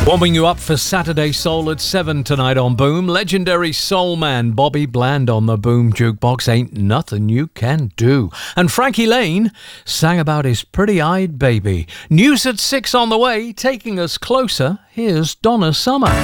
Warming you up for Saturday Soul at 7 tonight on Boom. Legendary soul man Bobby Bland on the Boom Jukebox. Ain't nothing you can do. And Frankie Lane sang about his pretty-eyed baby. News at 6 on the way, taking us closer. Here's Donna Summer.